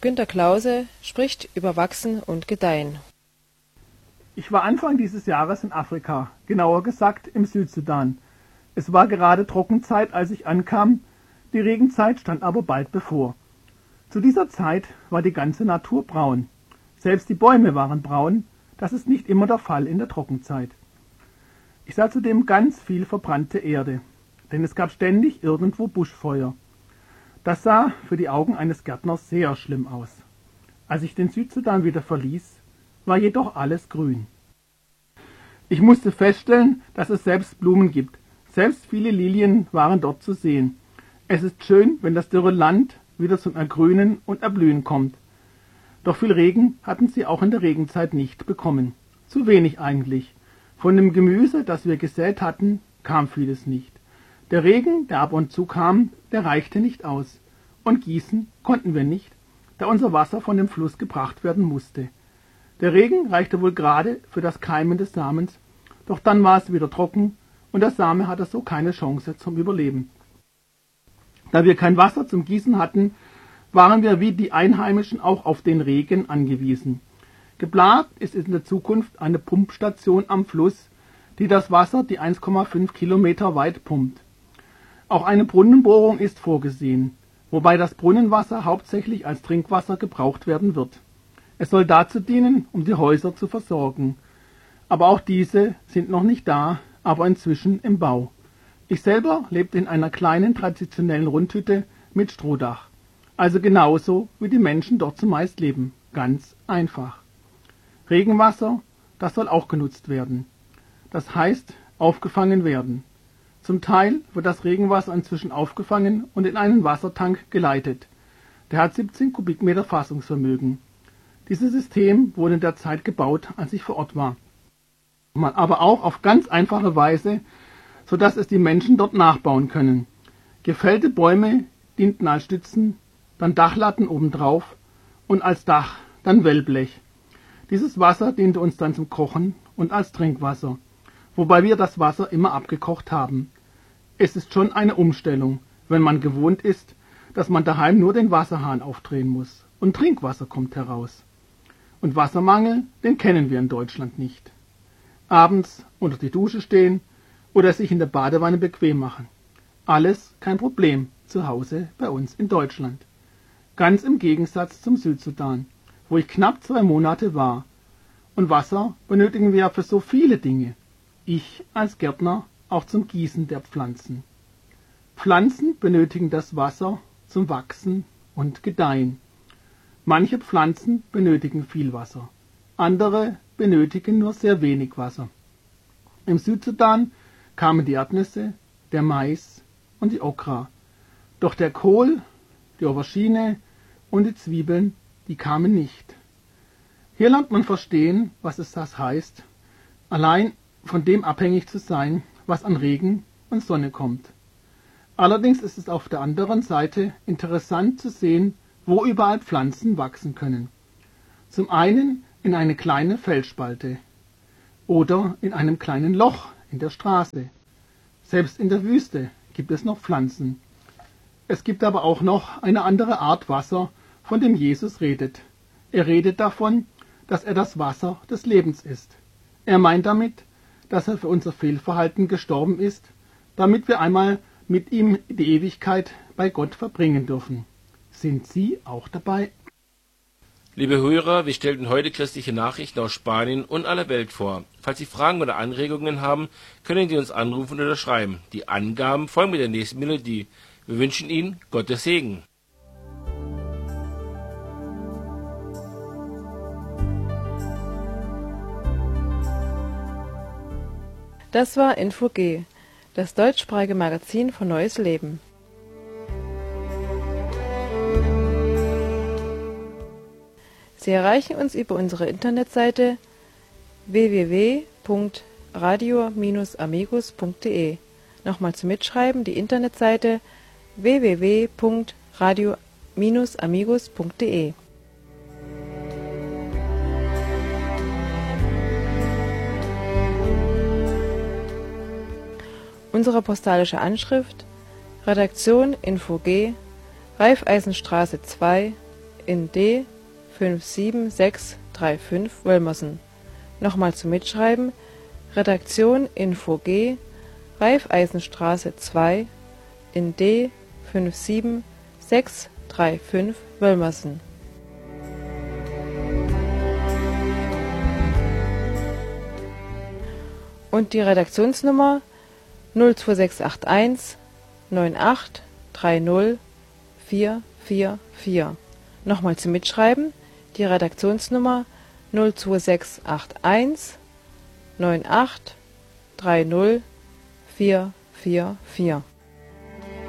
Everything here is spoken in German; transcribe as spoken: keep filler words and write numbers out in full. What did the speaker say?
Günter Klause spricht über Wachsen und Gedeihen. Ich war Anfang dieses Jahres in Afrika, genauer gesagt im Südsudan. Es war gerade Trockenzeit, als ich ankam, die Regenzeit stand aber bald bevor. Zu dieser Zeit war die ganze Natur braun. Selbst die Bäume waren braun, das ist nicht immer der Fall in der Trockenzeit. Ich sah zudem ganz viel verbrannte Erde, denn es gab ständig irgendwo Buschfeuer. Das sah für die Augen eines Gärtners sehr schlimm aus. Als ich den Südsudan wieder verließ, war jedoch alles grün. Ich musste feststellen, dass es selbst Blumen gibt. Selbst viele Lilien waren dort zu sehen. Es ist schön, wenn das dürre Land wieder zum Ergrünen und Erblühen kommt. Doch viel Regen hatten sie auch in der Regenzeit nicht bekommen. Zu wenig eigentlich. Von dem Gemüse, das wir gesät hatten, kam vieles nicht. Der Regen, der ab und zu kam, der reichte nicht aus. Und gießen konnten wir nicht, da unser Wasser von dem Fluss gebracht werden musste. Der Regen reichte wohl gerade für das Keimen des Samens, doch dann war es wieder trocken und der Same hatte so keine Chance zum Überleben. Da wir kein Wasser zum Gießen hatten, waren wir wie die Einheimischen auch auf den Regen angewiesen. Geplant ist in der Zukunft eine Pumpstation am Fluss, die das Wasser die eins Komma fünf Kilometer weit pumpt. Auch eine Brunnenbohrung ist vorgesehen, wobei das Brunnenwasser hauptsächlich als Trinkwasser gebraucht werden wird. Es soll dazu dienen, um die Häuser zu versorgen. Aber auch diese sind noch nicht da, aber inzwischen im Bau. Ich selber lebte in einer kleinen traditionellen Rundhütte mit Strohdach. Also genauso, wie die Menschen dort zumeist leben. Ganz einfach. Regenwasser, das soll auch genutzt werden. Das heißt, aufgefangen werden. Zum Teil wird das Regenwasser inzwischen aufgefangen und in einen Wassertank geleitet. Der hat siebzehn Kubikmeter Fassungsvermögen. Dieses System wurde in der Zeit gebaut, als ich vor Ort war. Man aber auch auf ganz einfache Weise, sodass es die Menschen dort nachbauen können. Gefällte Bäume dienten als Stützen, dann Dachlatten obendrauf und als Dach dann Wellblech. Dieses Wasser diente uns dann zum Kochen und als Trinkwasser, wobei wir das Wasser immer abgekocht haben. Es ist schon eine Umstellung, wenn man gewohnt ist, dass man daheim nur den Wasserhahn aufdrehen muss und Trinkwasser kommt heraus. Und Wassermangel, den kennen wir in Deutschland nicht. Abends unter die Dusche stehen oder sich in der Badewanne bequem machen. Alles kein Problem zu Hause bei uns in Deutschland. Ganz im Gegensatz zum Südsudan, wo ich knapp zwei Monate war. Und Wasser benötigen wir ja für so viele Dinge. Ich als Gärtner auch zum Gießen der Pflanzen. Pflanzen benötigen das Wasser zum Wachsen und Gedeihen. Manche Pflanzen benötigen viel Wasser, andere benötigen nur sehr wenig Wasser. Im Südsudan kamen die Erdnüsse, der Mais und die Okra. Doch der Kohl, die Aubergine und die Zwiebeln, die kamen nicht. Hier lernt man verstehen, was es das heißt, allein von dem abhängig zu sein, was an Regen und Sonne kommt. Allerdings ist es auf der anderen Seite interessant zu sehen, wo überall Pflanzen wachsen können. Zum einen in eine kleine Felsspalte oder in einem kleinen Loch in der Straße. Selbst in der Wüste gibt es noch Pflanzen. Es gibt aber auch noch eine andere Art Wasser, von dem Jesus redet. Er redet davon, dass er das Wasser des Lebens ist. Er meint damit, dass er für unser Fehlverhalten gestorben ist, damit wir einmal mit ihm die Ewigkeit bei Gott verbringen dürfen. Sind Sie auch dabei? Liebe Hörer, wir stellten heute christliche Nachrichten aus Spanien und aller Welt vor. Falls Sie Fragen oder Anregungen haben, können Sie uns anrufen oder schreiben. Die Angaben folgen mit der nächsten Melodie. Wir wünschen Ihnen Gottes Segen. Das war Info G, das deutschsprachige Magazin von Neues Leben. Sie erreichen uns über unsere Internetseite w w w punkt radio Bindestrich amigos punkt de. Nochmal zum Mitschreiben die Internetseite w w w punkt radio Bindestrich amigos punkt de. Unsere postalische Anschrift: Redaktion Info G, Raiffeisenstraße zwei in D fünf sieben sechs drei fünf Wölmersen. Nochmal zum Mitschreiben: Redaktion Info G, Raiffeisenstraße zwei in D fünf sieben sechs drei fünf Wölmersen. Und die Redaktionsnummer null zwei sechs acht eins neun acht drei null vier vier vier. Nochmal zum Mitschreiben: die Redaktionsnummer null zwei sechs acht eins neun acht drei null vier vier vier.